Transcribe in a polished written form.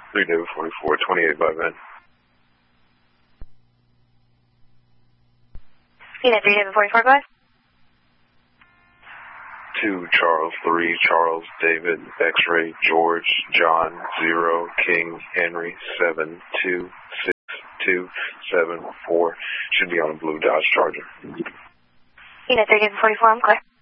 3 David 44, 28 by Ben. Unit 3 David 44, go ahead. 2 Charles 3 Charles David X-ray George John 0 King Henry 7 2 6 2 7 4. Should be on a blue Dodge Charger. Unit 3 David 44, I'm clear.